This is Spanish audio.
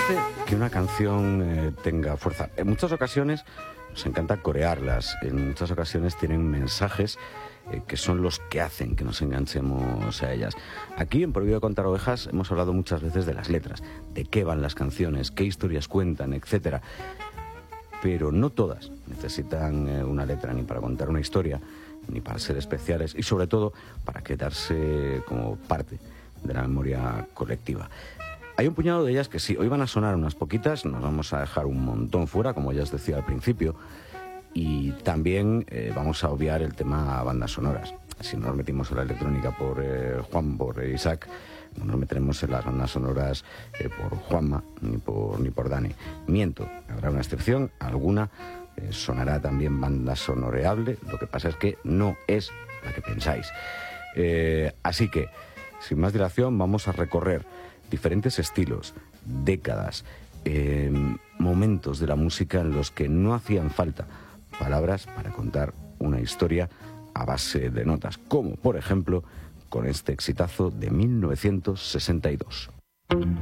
hace que una canción tenga fuerza? En muchas ocasiones nos encanta corearlas, en muchas ocasiones tienen mensajes que son los que hacen que nos enganchemos a ellas. Aquí en Prohibido Contar Ovejas hemos hablado muchas veces de las letras, de qué van las canciones, qué historias cuentan, etcétera. Pero no todas necesitan una letra ni para contar una historia, ni para ser especiales y sobre todo para quedarse como parte de la memoria colectiva. Hay un puñado de ellas que sí, hoy van a sonar unas poquitas, nos vamos a dejar un montón fuera, como ya os decía al principio, y también vamos a obviar el tema bandas sonoras. Si no nos metimos en la electrónica por Juan, por Isaac, no nos meteremos en las bandas sonoras por Juanma ni por Dani. Miento, habrá una excepción, alguna sonará también banda sonoreable, lo que pasa es que no es la que pensáis. Así que, sin más dilación, vamos a recorrer diferentes estilos, décadas, momentos de la música en los que no hacían falta palabras para contar una historia a base de notas, como por ejemplo con este exitazo de 1962.